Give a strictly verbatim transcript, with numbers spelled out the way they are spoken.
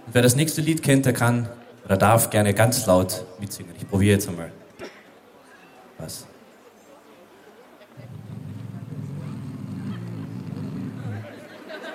Und wer das nächste Lied kennt, der kann oder darf gerne ganz laut mitsingen. Ich probiere jetzt einmal was.